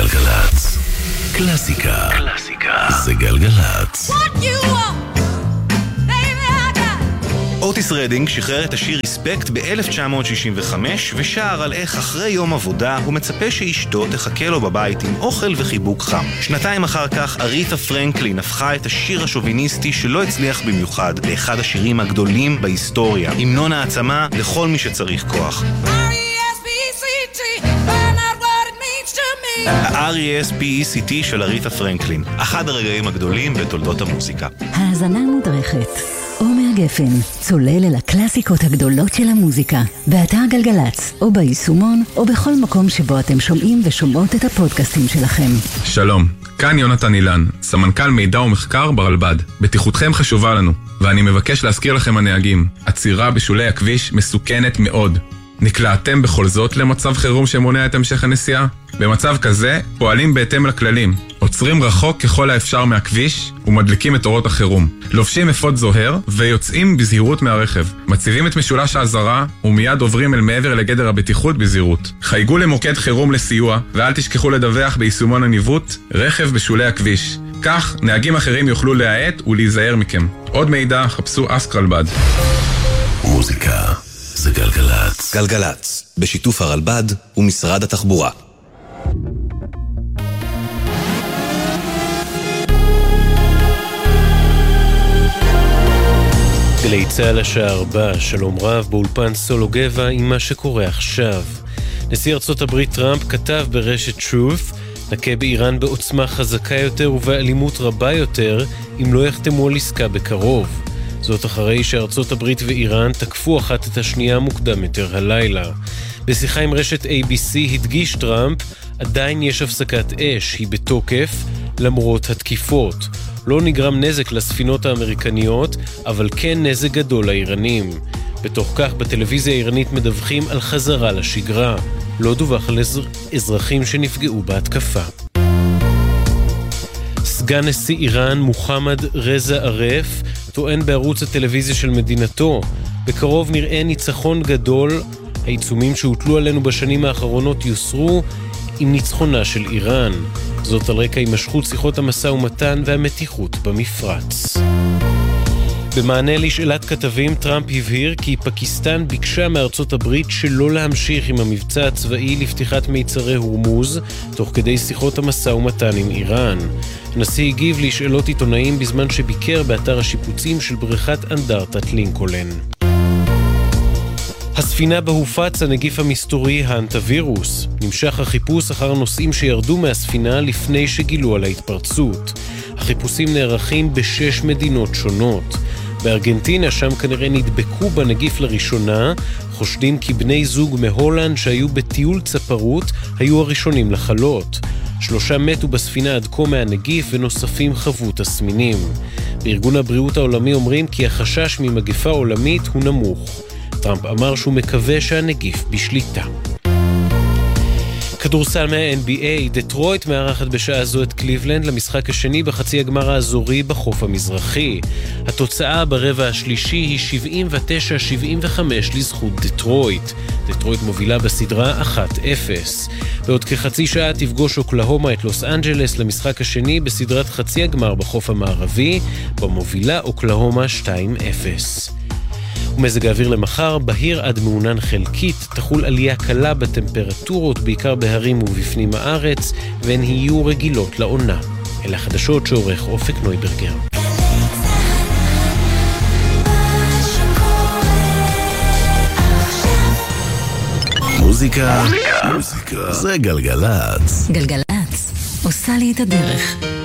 גלגלצ. קלאסיקה. זה גלגלצ. אוטיס רדינג שחרר את השיר ריספקט ב-1965 ושר על איך אחרי יום עבודה הוא מצפה שאשתו תחכה לו בבית עם אוכל וחיבוק חם. שנתיים אחר כך אריתה פרנקלין הפכה את השיר השוביניסטי שלא הצליח במיוחד לאחד השירים הגדולים בהיסטוריה, המנון העצמה לכל מי שצריך כוח. ה-R.E.S.P.E.C.T של אריתה פרנקלין, אחד הרגעים הגדולים בתולדות המוזיקה. האזנה מודרכת. עומר גפן, צולל אל הקלאסיקות הגדולות של המוזיקה, באתר גלגלצ, או ביישומון, או בכל מקום שבו אתם שומעים ושומעות את הפודקאסטים שלכם. שלום, כאן יונתן אילן, סמנכ"ל מידע ומחקר ברלב"ד. בטיחותכם חשובה לנו, ואני מבקש להזכיר לכם הנהגים, עצירה בשולי הכביש מסוכנת מאוד. נקלעתם בכל זאת למצב חירום שמונע את המשך הנסיעה? במצב כזה פועלים בהתאם לכללים, עוצרים רחוק ככל האפשר מהכביש ומדליקים את אורות החירום, לובשים אפוד זוהר ויוצאים בזהירות מהרכב, מציבים את משולש האזהרה ומיד עוברים אל מעבר לגדר הבטיחות בזהירות. חייגו למוקד חירום לסיוע ואל תשכחו לדווח ביישומון הניווט רכב בשולי הכביש, כך נהגים אחרים יוכלו להאט ולהיזהר מכם. עוד מידע חפשו אסק רלב"ד. מוזיקה זה גלגלצ. גלגלצ, בשיתוף הרלב"ד ומשרד התחבורה. גלי צהל השעה 4, שלום רב, באולפן סולו גבע עם מה שקורה עכשיו. נשיא ארצות הברית טראמפ כתב ברשת Truth, נקה באיראן בעוצמה חזקה יותר ובאלימות רבה יותר, אם לא יחתמו על עסקה בקרוב. זאת אחרי שארצות הברית ואיראן תקפו אחת את השנייה מוקדם יותר הלילה. בשיחה עם רשת ABC הדגיש טראמפ, עדיין יש הפסקת אש, היא בתוקף, למרות התקיפות. לא נגרם נזק לספינות האמריקניות, אבל כן נזק גדול לאיראנים. בתוך כך בטלוויזיה האיראנית מדווחים על חזרה לשגרה. לא דווח על אזרחים שנפגעו בהתקפה. סגן נשיא איראן מוחמד רזה ערף טוען בערוץ הטלוויזיה של מדינתו, בקרוב נראה ניצחון גדול, העיצומים שהוטלו עלינו בשנים האחרונות יוסרו עם ניצחונה של איראן. זאת על רקע הימשכות שיחות המשא ומתן והמתיחות במפרץ. במענה לשאלת כתבים, טראמפ הבהיר כי פקיסטן ביקשה מארצות הברית שלא להמשיך עם המבצע הצבאי לפתיחת מיצרי הורמוז, תוך כדי שיחות המשא ומתן עם איראן. הנשיא הגיב לשאלות עיתונאים בזמן שביקר באתר השיפוצים של בריכת אנדרטת לינקולן. הספינה בה הופץ הנגיף המסתורי האנטווירוס. נמשך החיפוש אחר נוסעים שירדו מהספינה לפני שגילו על ההתפרצות. החיפושים נערכים ב6 מדינות שונות. בארגנטינה, שם כנראה נדבקו בנגיף לראשונה, חושדים כי בני זוג מהולנד שהיו בטיול צפרות היו הראשונים לחלות. 3 מתו בספינה עד כה מהנגיף ונוספים חוו תסמינים. בארגון הבריאות העולמי אומרים כי החשש ממגפה עולמית הוא נמוך. טראמפ אמר שהוא מקווה שהנגיף בשליטה. כדורסל מה-NBA, דטרויט מארחת בשעה זו את קליבלנד למשחק השני בחצי הגמר האזורי בחוף המזרחי. התוצאה ברבע השלישי היא 79-75 לזכות דטרויט. דטרויט מובילה בסדרה 1-0. בעוד כחצי שעה תפגוש אוקלהומה את לוס אנג'לס למשחק השני בסדרת חצי הגמר בחוף המערבי, במובילה אוקלהומה 2-0. ומזג האוויר למחר, בהיר עד מעונן חלקית, תחול עלייה קלה בטמפרטורות, בעיקר בהרים ובפנים הארץ, והן יהיו רגילות לעונה. אלה החדשות שעורך אופק נויברגר. מוזיקה זה גלגלצ. גלגלצ, עושה לי את הדרך.